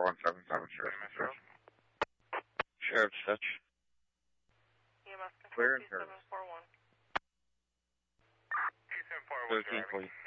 4177, Sheriff's Metro. Sheriff's Touch. EMS Clear control and service. 2741. 13, please.